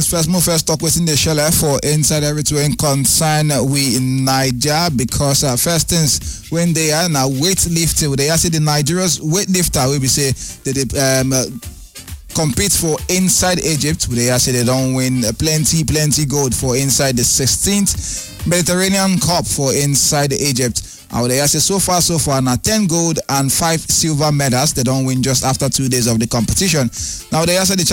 First talk within the shell for inside everything concern we in Niger because first things when they are now weightlifting, they say the Nigerians weightlifter will be say they compete for inside Egypt. They say they don't win plenty gold for inside the 16th Mediterranean Cup for inside Egypt. They say so far now 10 gold and 5 silver medals. They don't win just after 2 days of the competition. Now they say the